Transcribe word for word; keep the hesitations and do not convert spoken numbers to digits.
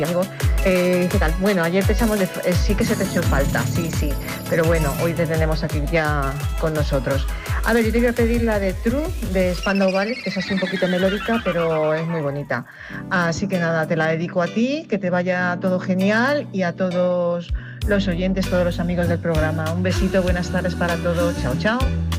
amigo, eh, ¿qué tal? Bueno, ayer te echamos de, eh, sí que se te echó falta, sí, sí, pero bueno, hoy te tenemos aquí ya con nosotros. A ver, yo te voy a pedir la de True, de Spandau Ballet, que es así un poquito melódica, pero es muy bonita. Así que nada, te la dedico a ti, que te vaya todo genial, y a todos los oyentes, todos los amigos del programa. Un besito, buenas tardes para todos, chao, chao.